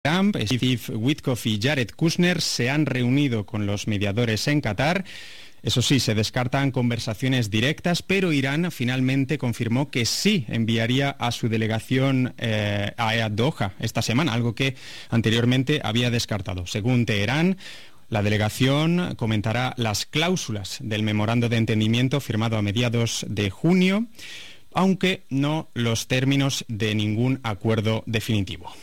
Trump, Steve Witkoff y Jared Kushner se han reunido con los mediadores en Qatar. Eso sí, se descartan conversaciones directas, pero Irán finalmente confirmó que sí enviaría a su delegación a Doha esta semana, algo que anteriormente había descartado. Según Teherán, la delegación comentará las cláusulas del memorando de entendimiento firmado a mediados de junio, aunque no los términos de ningún acuerdo definitivo.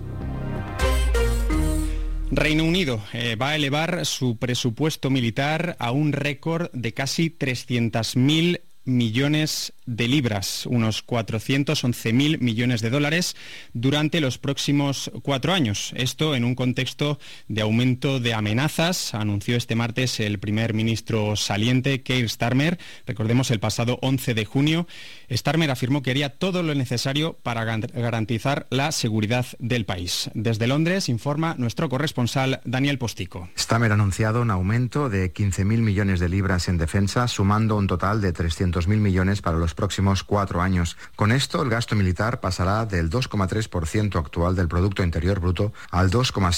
Reino Unido va a elevar su presupuesto militar a un récord de casi 300.000 millones de libras, unos 411.000 millones de dólares, durante los próximos 4 años. Esto en un contexto de aumento de amenazas, anunció este martes el primer ministro saliente, Keir Starmer. Recordemos, el pasado 11 de junio, Starmer afirmó que haría todo lo necesario para garantizar la seguridad del país. Desde Londres informa nuestro corresponsal Daniel Postico. Starmer ha anunciado un aumento de 15.000 millones de libras en defensa, sumando un total de 300.000 millones para los próximos 4 años. Con esto, el gasto militar pasará del 2,3% actual del Producto Interior Bruto al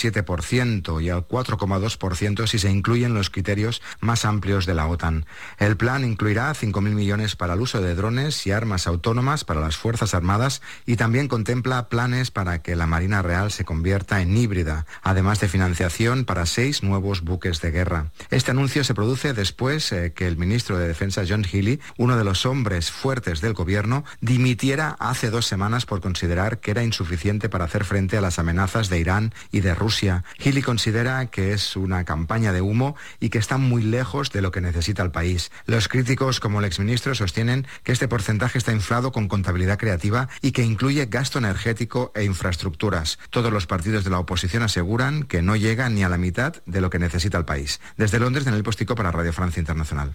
2,7% y al 4,2% si se incluyen los criterios más amplios de la OTAN. El plan incluirá 5.000 millones para el uso de drones y armas autónomas para las Fuerzas Armadas y también contempla planes para que la Marina Real se convierta en híbrida, además de financiación para 6 nuevos buques de guerra. Este anuncio se produce después que el ministro de Defensa, John Healey, uno de los hombres fuertes del gobierno, dimitiera hace 2 semanas por considerar que era insuficiente para hacer frente a las amenazas de Irán y de Rusia. Healey considera que es una campaña de humo y que está muy lejos de lo que necesita el país. Los críticos, como el exministro, sostienen que este porcentaje está inflado con contabilidad creativa y que incluye gasto energético e infraestructuras. Todos los partidos de la oposición aseguran que no llega ni a la mitad de lo que necesita el país. Desde Londres, Daniel Postico para Radio Francia Internacional.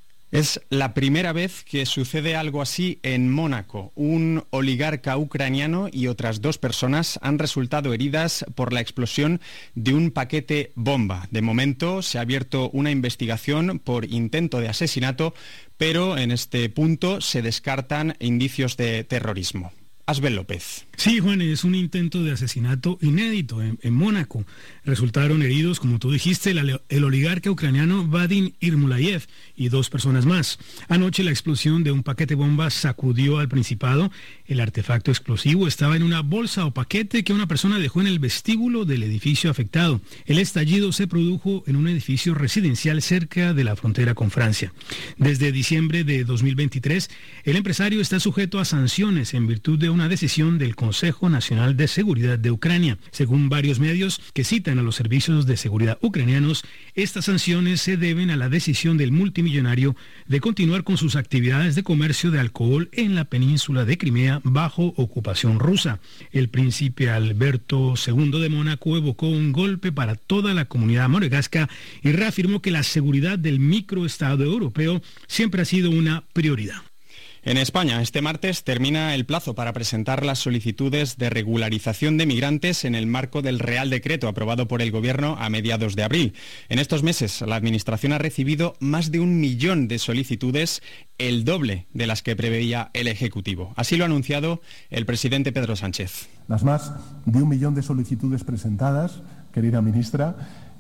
Es la primera vez que sucede algo así en Mónaco. Un oligarca ucraniano y otras 2 personas han resultado heridas por la explosión de un paquete bomba. De momento se ha abierto una investigación por intento de asesinato, pero en este punto se descartan indicios de terrorismo. Asbel López. Sí, Juan, es un intento de asesinato inédito en Mónaco. Resultaron heridos, como tú dijiste, el oligarca ucraniano Vadim Irmulayev y 2 personas más. Anoche la explosión de un paquete bomba sacudió al Principado. El artefacto explosivo estaba en una bolsa o paquete que una persona dejó en el vestíbulo del edificio afectado. El estallido se produjo en un edificio residencial cerca de la frontera con Francia. Desde diciembre de 2023, el empresario está sujeto a sanciones en virtud de una decisión del Consejo Nacional de Seguridad de Ucrania. Según varios medios que citan a los servicios de seguridad ucranianos, estas sanciones se deben a la decisión del multimillonario de continuar con sus actividades de comercio de alcohol en la península de Crimea bajo ocupación rusa. El príncipe Alberto II de Mónaco evocó un golpe para toda la comunidad monegasca y reafirmó que la seguridad del microestado europeo siempre ha sido una prioridad. En España, este martes termina el plazo para presentar las solicitudes de regularización de migrantes en el marco del Real Decreto aprobado por el Gobierno a mediados de abril. En estos meses, la Administración ha recibido más de 1 millón de solicitudes, el doble de las que preveía el Ejecutivo. Así lo ha anunciado el presidente Pedro Sánchez. Las más de 1 millón de solicitudes presentadas, querida ministra,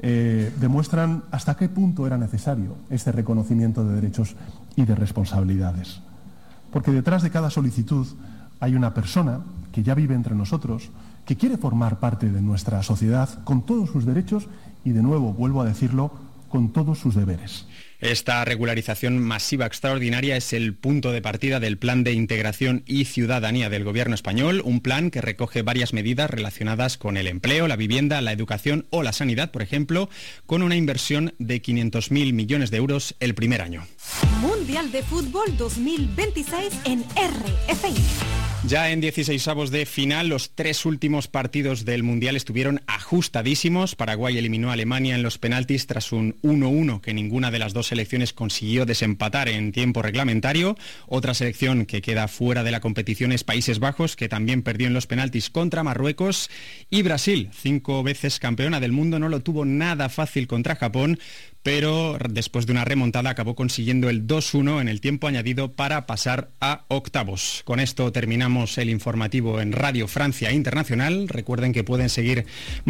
demuestran hasta qué punto era necesario este reconocimiento de derechos y de responsabilidades. Porque detrás de cada solicitud hay una persona que ya vive entre nosotros, que quiere formar parte de nuestra sociedad con todos sus derechos y, de nuevo, vuelvo a decirlo, con todos sus deberes. Esta regularización masiva extraordinaria es el punto de partida del Plan de Integración y Ciudadanía del Gobierno español, un plan que recoge varias medidas relacionadas con el empleo, la vivienda, la educación o la sanidad, por ejemplo, con una inversión de 500.000 millones de euros el primer año. Mundial de Fútbol 2026 en RFI. Ya en 16avos de final, los 3 últimos partidos del Mundial estuvieron ajustadísimos. Paraguay eliminó a Alemania en los penaltis tras un 1-1 que ninguna de las 2 selecciones consiguió desempatar en tiempo reglamentario. Otra selección que queda fuera de la competición es Países Bajos, que también perdió en los penaltis contra Marruecos. Y Brasil, 5 veces campeona del mundo, no lo tuvo nada fácil contra Japón, pero después de una remontada acabó consiguiendo el 2-1 en el tiempo añadido para pasar a octavos. Con esto terminamos el informativo en Radio Francia Internacional. Recuerden que pueden seguir